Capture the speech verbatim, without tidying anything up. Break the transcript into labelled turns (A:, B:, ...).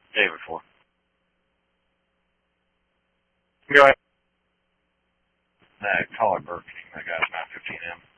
A: Day before. You're right. That call at Burger King. That guy's nine fifteen M.